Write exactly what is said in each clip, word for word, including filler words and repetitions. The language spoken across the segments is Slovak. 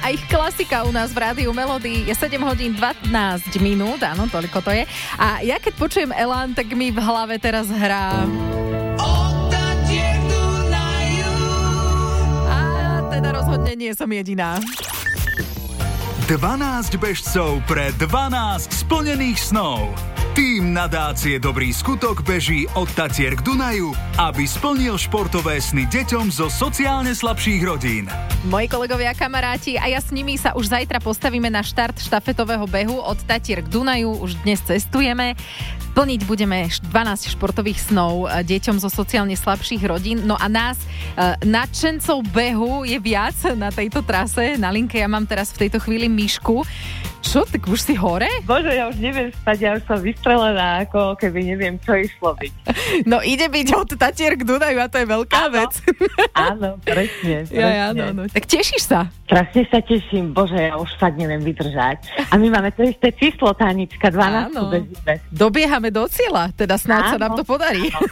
a ich klasika u nás v Rádiu Melody je sedem hodín dvanásť minút, áno, toľko to je. A ja keď počujem Elán, tak mi v hlave teraz hrá... A teda rozhodne nie som jediná. dvanásť bežcov pre dvanásť splnených snov. Tým nadácie Dobrý skutok beží od Tatier k Dunaju, aby splnil športové sny deťom zo sociálne slabších rodín. Moji kolegovia, kamaráti a ja s nimi sa už zajtra postavíme na štart štafetového behu od Tatier k Dunaju. Už dnes cestujeme. Plniť budeme dvanásť športových snov deťom zo sociálne slabších rodín. No a nás, nadšencov behu, je viac na tejto trase. Na linke ja mám teraz v tejto chvíli Mišku. Čo, tak už si hore? Bože, ja už neviem spať, ja už som vystrelená, ako keby neviem, čo išlo byť. No ide byť od Tatier k Dunaju a to je veľká áno. vec. Áno, presne. presne. Ja, áno, áno. Tak tešíš sa? Strašne sa teším, bože, ja už fakt neviem vydržať. A my máme to isté číslo, Tánička, dvanásť bežíme. Dobiehame do cieľa, teda snáď áno, sa nám to podarí. Áno.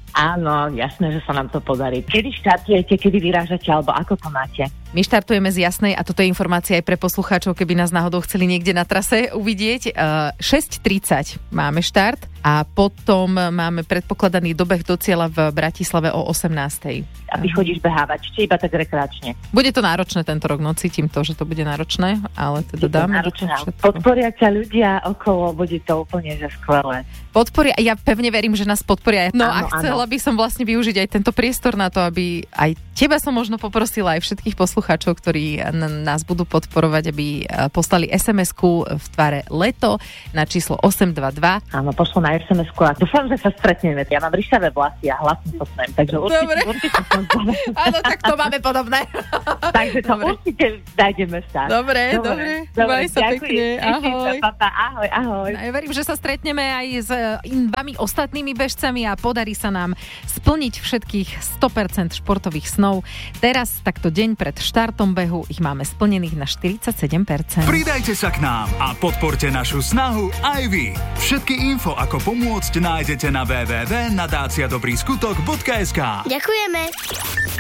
Áno, jasné, že sa nám to podarí. Kedy štartujete, kedy vyrážate, alebo ako to máte? My štartujeme z Jasnej a toto je informácia aj pre poslucháčov, keby nás náhodou chceli niekde na trase uvidieť. šesť tridsať máme štart a potom máme predpokladaný dobeh do cieľa v Bratislave o osemnástej. A ty chodíš behávať, či iba tak rekreačne? Bude to náročné tento rok, no cítim to, že to bude náročné, ale teda dáme do toho všetko. Podporia ťa ľudia okolo, bude to úplne že skvelé. Podporia, ja pevne verím, že nás podporia. No áno, a chcela áno. by som vlastne využiť aj tento priestor na to, aby aj teba som možno poprosila, aj všetkých poslucháčov, ktorí n- nás budú podporovať, aby poslali es em esku v tvare leto na číslo osem dva dva. Áno, pošlo na es em esku a dúfam, že sa stretneme. Ja mám ryšavé vlasy a hlasím to snem, takže určite, Dobre. určite som Áno, tak to máme podobné. Takže to dobre. Určite nájdeme sa. Dobre, dobre. Maj sa pekne. Ahoj. Sa, papa. Ahoj, ahoj. Ja verím, že sa stretneme aj s vami ostatnými bežcami a podarí sa nám splniť všetkých sto percent športových snov. Teraz, takto deň pred štartom behu, ich máme splnených na štyridsaťsedem percent. Pridajte sa k nám a podporte našu snahu aj vy. Všetky info, ako pomôcť, nájdete na w w w bodka nadácia dobrý skutok bodka es ká. Ďakujeme.